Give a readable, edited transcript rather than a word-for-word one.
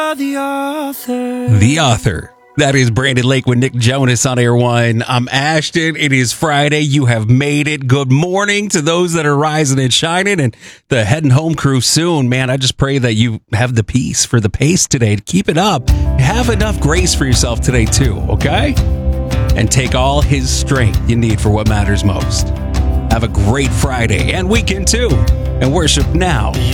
The author. That is Brandon Lake with Nick Jonas on Air One. I'm Ashton. It is Friday. You have made it. Good morning to those that are rising and shining and the heading home crew soon. Man, I just pray that you have the peace for the pace today. Keep it up. Have enough grace for yourself today too, okay? And take all his strength you need for what matters most. Have a great Friday and weekend too. And worship now.